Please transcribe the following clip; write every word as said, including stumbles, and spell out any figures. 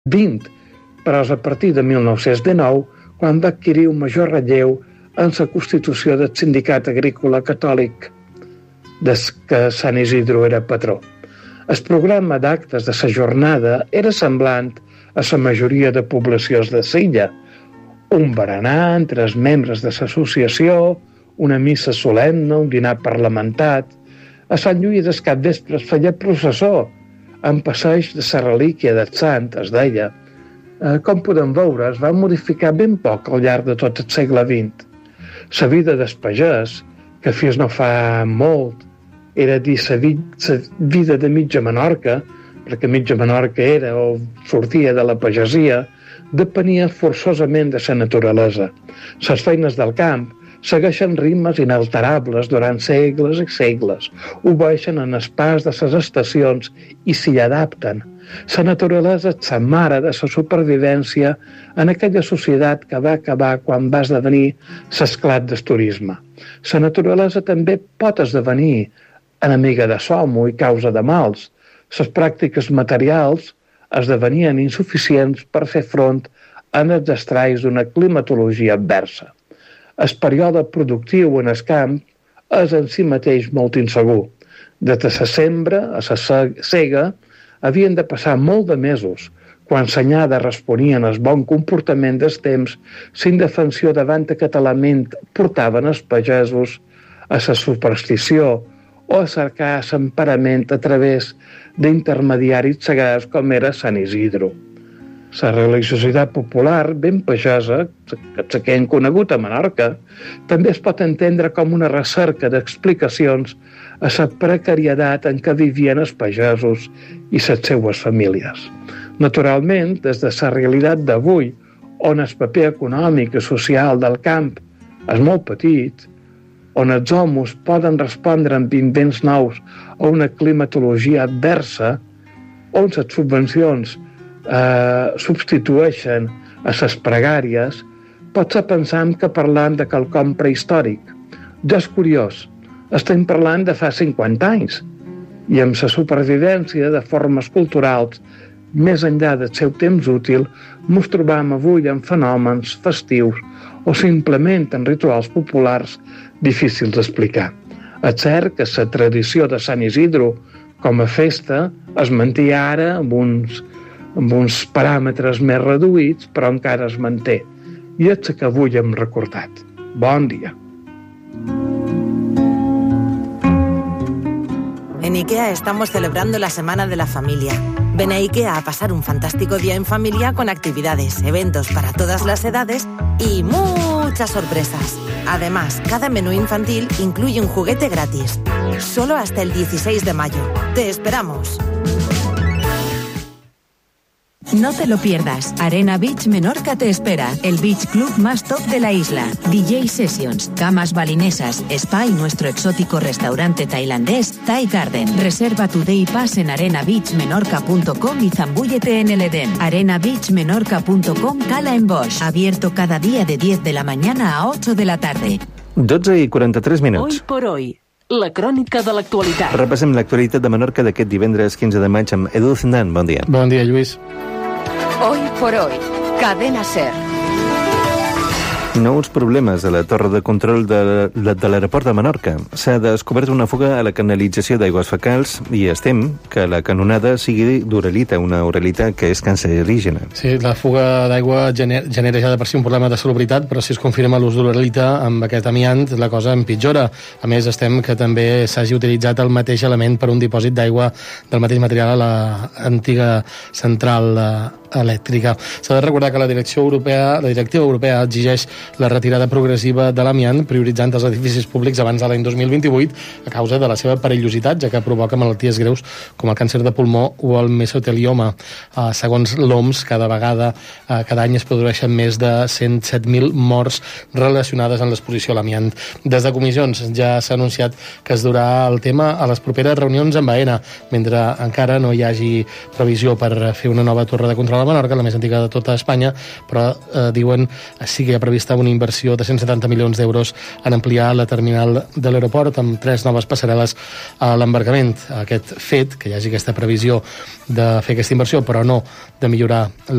vint, però és a partir de mil nou-cents dinou quan va adquirir un major relleu en la constitució del Sindicat Agrícola Catòlic, des que Sant Isidro era patró. El programa d'actes de la jornada era semblant a la majoria de poblacions de l'illa. Un berenar entre els membres de l'associació, una missa solemne, un dinar parlamentat. A Sant Lluís del capvespre es feia processó, en passeig de la relíquia del sant, es deia. Eh, com podem veure, es va modificar ben poc al llarg de tot el segle vint. La vida del pagès, que fins no fa molt era dir la vi vida de mitja Menorca, perquè mitja Menorca era o sortia de la pagesia, depenia forçosament de la naturalesa. Les feines del camp segueixen ritmes inalterables durant segles i segles, obeeixen en el pas de les estacions i s'hi adapten. La naturalesa és la mare de la supervivència en aquella societat que va acabar quan va esdevenir l'esclat del turisme. La naturalesa també pot esdevenir enemiga de l'home i causa de mals. Les pràctiques materials esdevenien insuficients per fer front a els estralls d'una climatologia adversa. El període productiu en el camp és en si mateix molt insegur. Des de la sembra a la sega havien de passar molt de mesos. Quan l'anyada responia al bon comportament del temps, la indefensió davant aquest element portaven els pagesos a la superstició o a cercar l'emparament a través d'intermediaris sagars com era Sant Isidro. La religiositat popular, ben pagesa, que que hem conegut a Menorca, també es pot entendre com una recerca d'explicacions a la precarietat en què vivien els pagesos i les seues famílies. Naturalment, des de la realitat d'avui, on el paper econòmic i social del camp és molt petit, on els homes poden respondre amb invents nous a una climatologia adversa, on les subvencions eh, substitueixen a les pregàries, potser pensam que parlam de quelcom prehistòric. Ja és curiós, estem parlant de fa cinquanta anys, i amb la supervivència de formes culturals més enllà del seu temps útil, ens trobam avui en fenòmens festius o simplement en rituals populars difícils d'explicar. És cert que la tradició de Sant Isidro com a festa es manté ara amb uns, amb uns paràmetres més reduïts, però encara es manté. I és el que avui hem recordat. Bon dia. En IKEA estamos celebrando la Semana de la Familia. Ven a IKEA a pasar un fantástico día en familia con actividades, eventos para todas las edades y muchas sorpresas. Además, cada menú infantil incluye un juguete gratis. Solo hasta el dieciséis de mayo. ¡Te esperamos! No te lo pierdas. Arena Beach Menorca te espera. El beach club más top de la isla. D J Sessions, camas balinesas, spa y nuestro exótico restaurante tailandés Thai Garden. Reserva tu day pass en arena beach menorca punto com y zambúllete en el Edén. arena beach menorca punto com, Cala en Bosch. Abierto cada día de diez de la mañana a ocho de la tarde. dotze i quaranta-tres minuts. Hoy por hoy, la crònica de l'actualitat. Repassem l'actualitat de Menorca d'aquest divendres quinze de maig amb Edu Zendan. Bon dia. Bon dia, Lluís. Hoy por hoy, Cadena SER. Nous problemes a la torre de control de, de, de l'aeroport de Menorca. S'ha descobert una fuga a la canalització d'aigües fecals i es tem que la canonada sigui d'uralita, una uralita que és cancerígena. Sí, la fuga d'aigua gener, genera ja de per si un problema de salubritat, però si es confirma l'ús d'uralita amb aquest amiant, la cosa empitjora. A més, estem que també s'hagi utilitzat el mateix element per un dipòsit d'aigua del mateix material a l'antiga central elèctrica. S'ha de recordar que la direcció europea, la directiva europea exigeix la retirada progressiva de l'amiant, prioritzant els edificis públics abans de l'any dos mil vint-i-vuit a causa de la seva perillositat, ja que provoca malalties greus com el càncer de pulmó o el mesotelioma. Uh, segons l'O M S, cada vegada, uh, cada any es produeixen més de cent set mil morts relacionades amb l'exposició a l'amiant. Des de comissions ja s'ha anunciat que es durà el tema a les properes reunions amb AENA, mentre encara no hi hagi previsió per fer una nova torre de control terminal a Menorca, la més antiga de tota Espanya, però eh, diuen sí que hi ha prevista una inversió de cent setanta milions d'euros en ampliar la terminal de l'aeroport amb tres noves passarel·les a l'embarcament. Aquest fet, que hi hagi aquesta previsió de fer aquesta inversió, però no de millorar